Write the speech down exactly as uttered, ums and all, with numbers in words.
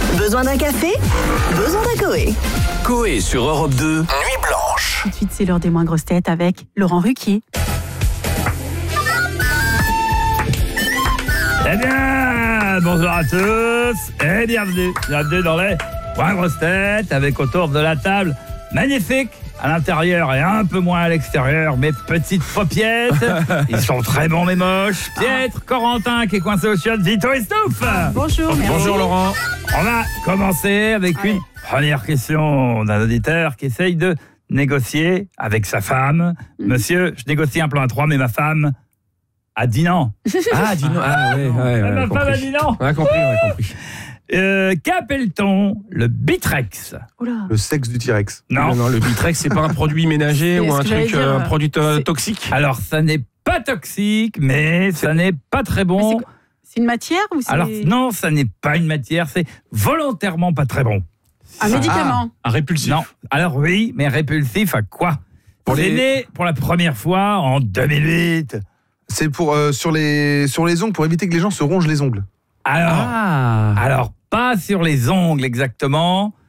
Besoin d'un café? Besoin d'un Coé. Coé sur Europe deux, Nuit Blanche. Tout de suite, c'est l'heure des moins grosses têtes avec Laurent Ruquier. Eh bien, bonjour à tous et bienvenue. Bienvenue dans les moins grosses têtes avec autour de la table magnifique. À l'intérieur et un peu moins à l'extérieur, mes petites paupiettes. Ils sont très bons mais moches. Pietre, Corentin qui est coincé au chiottes, Vito et Stouff. Bonjour, merci. Bonjour Laurent. On va commencer avec Allez. une première question d'un auditeur qui essaye de négocier avec sa femme. Mm. Monsieur, je négocie un plan à trois, mais ma femme a dit non. Ah, dis non. Ah, ouais, ouais, ouais, ma on a femme a compris. dit non. On a compris, on a compris. Euh, qu'appelle-t-on le Bitrex? Oula. Le sexe du T-Rex. Non. Non, non, le Bitrex, c'est pas un produit ménager C'est ou ce un que j'allais truc, dire. euh, un produit to- C'est- toxique. Alors, ça n'est pas toxique, mais ça n'est pas très Mais bon. c'est quoi C'est une matière ou c'est Alors, non, ça n'est pas une matière, c'est volontairement pas très bon. un médicament? Un répulsif. Non. Alors, oui, mais répulsif à quoi? Pour C'est les- né pour la première fois en deux mille huit. C'est pour euh, sur les sur les ongles pour éviter que les gens se rongent les ongles. Alors, Ah. alors pas sur les ongles exactement,